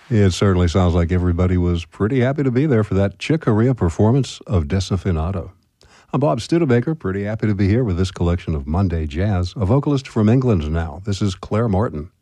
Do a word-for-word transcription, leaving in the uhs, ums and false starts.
It certainly sounds like everybody was pretty happy to be there for that Chick Corea performance of Desafinado. I'm Bob Studebaker, pretty happy to be here with this collection of Monday Jazz. A vocalist from England now. This is Claire Martin.